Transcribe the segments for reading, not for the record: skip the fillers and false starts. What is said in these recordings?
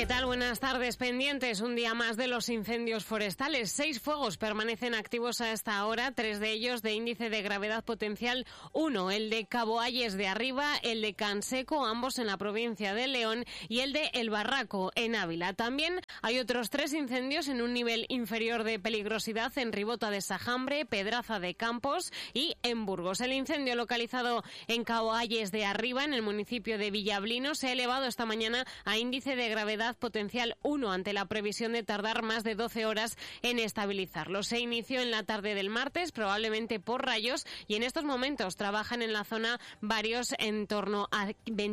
¿Qué tal? Buenas tardes. Pendientes un día más de los incendios forestales. 6 fuegos permanecen activos a esta hora, 3 de ellos de índice de gravedad potencial 1, el de Cabo Ayes de Arriba, el de Canseco, ambos en la provincia de León, y el de El Barraco, en Ávila. También hay otros 3 incendios en un nivel inferior de peligrosidad en Ribota de Sajambre, Pedraza de Campos y en Burgos. El incendio localizado en Cabo Ayes de Arriba, en el municipio de Villablino, se ha elevado esta mañana a índice de gravedad potencial 1 ante la previsión de tardar más de 12 horas en estabilizarlo. Se inició en la tarde del martes, probablemente por rayos, y en estos momentos trabajan en la zona varios en torno a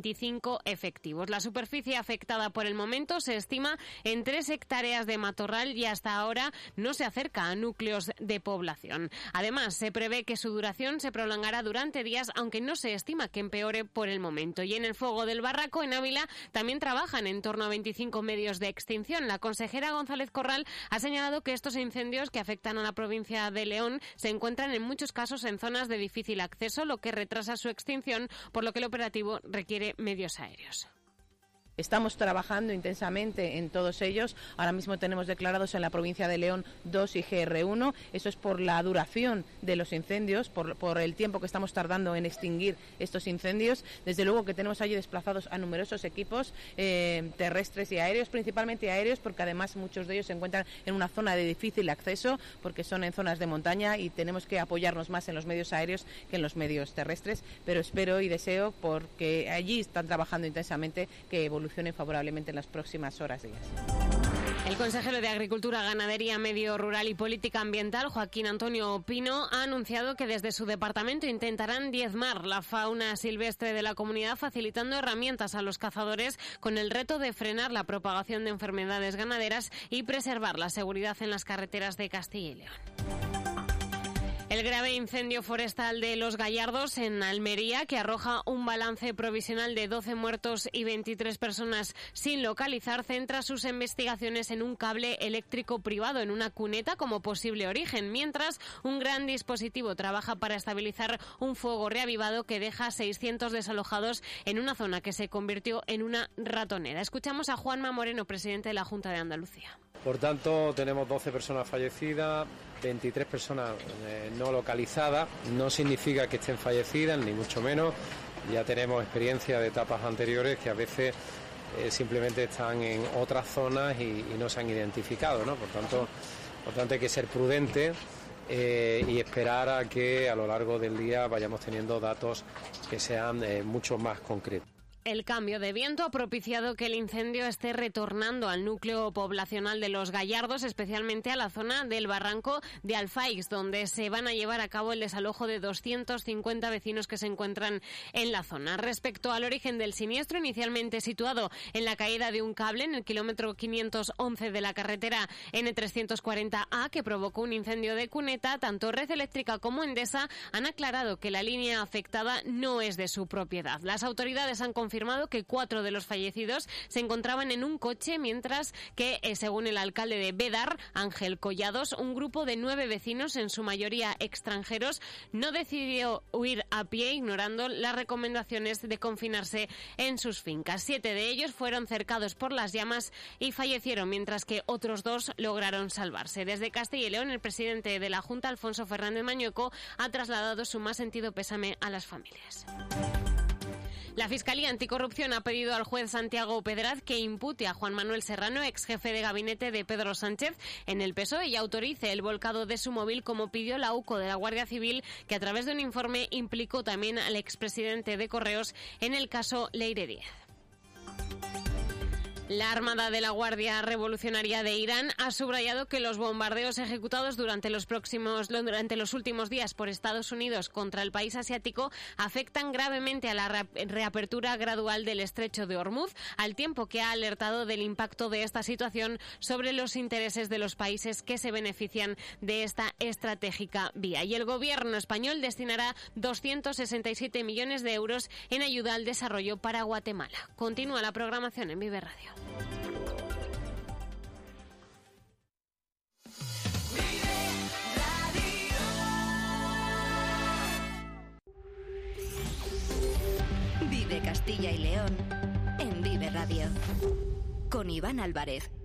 25 efectivos. La superficie afectada por el momento se estima en 3 hectáreas de matorral y hasta ahora no se acerca a núcleos de población. Además, se prevé que su duración se prolongará durante días, aunque no se estima que empeore por el momento. Y en el fuego del Barraco, en Ávila, también trabajan en torno a 25 medios de extinción. La consejera González Corral ha señalado que estos incendios que afectan a la provincia de León se encuentran en muchos casos en zonas de difícil acceso, lo que retrasa su extinción, por lo que el operativo requiere medios aéreos. Estamos trabajando intensamente en todos ellos. Ahora mismo tenemos declarados en la provincia de León 2 y GR1. Eso es por la duración de los incendios, por el tiempo que estamos tardando en extinguir estos incendios. Desde luego que tenemos allí desplazados a numerosos equipos terrestres y aéreos, principalmente aéreos, porque además muchos de ellos se encuentran en una zona de difícil acceso, porque son en zonas de montaña y tenemos que apoyarnos más en los medios aéreos que en los medios terrestres. Pero espero y deseo, porque allí están trabajando intensamente, que evolucione favorablemente en las próximas horas y días. El consejero de Agricultura, Ganadería, Medio Rural y Política Ambiental, Joaquín Antonio Pino, ha anunciado que desde su departamento intentarán diezmar la fauna silvestre de la comunidad, facilitando herramientas a los cazadores con el reto de frenar la propagación de enfermedades ganaderas y preservar la seguridad en las carreteras de Castilla y León. El grave incendio forestal de Los Gallardos, en Almería, que arroja un balance provisional de 12 muertos y 23 personas sin localizar, centra sus investigaciones en un cable eléctrico privado en una cuneta como posible origen, mientras un gran dispositivo trabaja para estabilizar un fuego reavivado que deja 600 desalojados en una zona que se convirtió en una ratonera. Escuchamos a Juanma Moreno, presidente de la Junta de Andalucía. Por tanto, tenemos 12 personas fallecidas, 23 personas no localizadas. No significa que estén fallecidas, ni mucho menos. Ya tenemos experiencia de etapas anteriores que a veces simplemente están en otras zonas y no se han identificado, ¿no? Por tanto hay que ser prudentes y esperar a que a lo largo del día vayamos teniendo datos que sean mucho más concretos. El cambio de viento ha propiciado que el incendio esté retornando al núcleo poblacional de Los Gallardos, especialmente a la zona del barranco de Alfaix, donde se van a llevar a cabo el desalojo de 250 vecinos que se encuentran en la zona. Respecto al origen del siniestro, inicialmente situado en la caída de un cable en el kilómetro 511 de la carretera N340A, que provocó un incendio de cuneta, tanto Red Eléctrica como Endesa han aclarado que la línea afectada no es de su propiedad. Las autoridades han confirmado que 4 de los fallecidos se encontraban en un coche, mientras que, según el alcalde de Bédar, Ángel Collados, un grupo de 9 vecinos, en su mayoría extranjeros, no decidió huir a pie, ignorando las recomendaciones de confinarse en sus fincas. 7 de ellos fueron cercados por las llamas y fallecieron, mientras que otros 2 lograron salvarse. Desde Castilla y León, el presidente de la Junta, Alfonso Fernández Mañueco, ha trasladado su más sentido pésame a las familias. La Fiscalía Anticorrupción ha pedido al juez Santiago Pedraz que impute a Juan Manuel Serrano, ex jefe de gabinete de Pedro Sánchez, en el PSOE, y autorice el volcado de su móvil, como pidió la UCO de la Guardia Civil, que a través de un informe implicó también al expresidente de Correos en el caso Leire Díaz. La Armada de la Guardia Revolucionaria de Irán ha subrayado que los bombardeos ejecutados durante los últimos días por Estados Unidos contra el país asiático afectan gravemente a la reapertura gradual del estrecho de Hormuz, al tiempo que ha alertado del impacto de esta situación sobre los intereses de los países que se benefician de esta estratégica vía. Y el gobierno español destinará 267 millones de euros en ayuda al desarrollo para Guatemala. Continúa la programación en Vive Radio. Vive Castilla y León en Vive Radio. con Iván Álvarez.